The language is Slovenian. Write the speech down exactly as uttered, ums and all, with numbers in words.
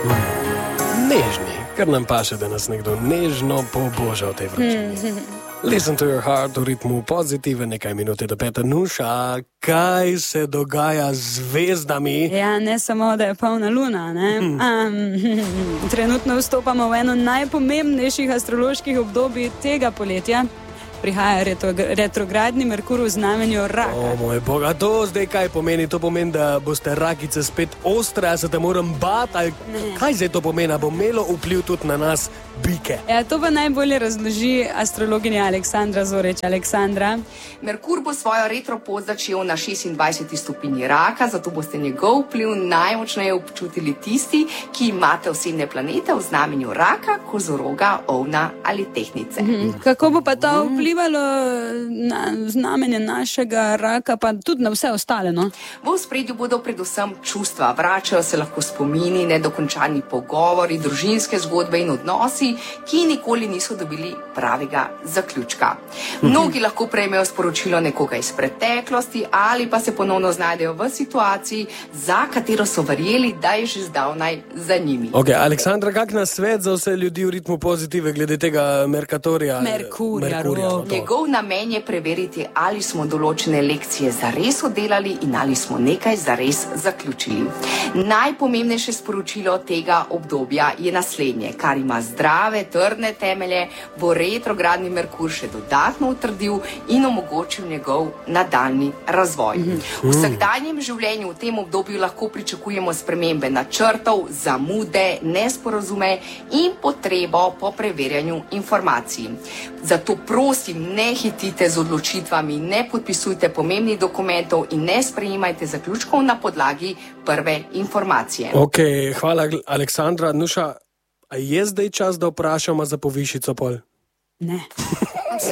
Nežni, kar nam paše, da nas nekdo nežno poboža v tej vročini. Listen to your heart v ritmu pozitive, nekaj minute do pete. Nuša, kaj se dogaja z zvezdami? Ja, ne samo, da je polna luna, ne? Hmm. Um, trenutno vstopamo v eno najpomembnejših astroloških obdobij tega poletja. Prihaja retro, retrogradni Merkur v znamenju Raka. O moj Bog, a to zdaj kaj pomeni? To pomeni, da boste rakice spet ostre, a se te moram bati? Ali kaj zdaj to pomeni? Bo imelo vpliv tudi na nas, bike? Ja, to pa najbolje razloži astrologinja Aleksandra Zorič. Aleksandra. Merkur bo svojo retro pot začel na šestindvajseti stopinji Raka, zato boste njegov vpliv najmočneje občutili tisti, ki imate osebne planete v znamenju Raka, Kozoroga, Ovna ali Tehtnice. Mhm. Kako bo pa to vpliv na znamenje našega Raka, pa tudi na vse ostale, no? V ospredju bodo predvsem čustva, vračajo se lahko spomini, nedokončani pogovori, družinske zgodbe in odnosi, ki nikoli niso dobili pravega zaključka. Mnogi lahko prejmejo sporočilo nekoga iz preteklosti ali pa se ponovno znajdejo v situaciji, za katero so verjeli, da je že zdavnaj za njimi. Ok, Aleksandra, kak nasvet za vse ljudi v ritmu pozitive glede tega Merkatorja? Merkurja, Merkurja. Njegov namen je preveriti, ali smo določene lekcije zares oddelali in ali smo nekaj zares zaključili. Najpomembnejše sporočilo tega obdobja je naslednje, kar ima zdrave, trdne temelje, bo retrogradni Merkur še dodatno utrdil in omogočil njegov nadaljni razvoj. V vsakdanjem življenju v tem obdobju lahko pričakujemo spremembe načrtov, zamude, nesporazume in potrebo po preverjanju informacij. Zato prosim, ne hitite z odločitvami, ne podpisujte pomembnih dokumentov in ne sprejemajte zaključkov na podlagi prve informacije. Ok, hvala Aleksandra. Nuša, a je zdaj čas, da vprašamo za povišico pol? Ne.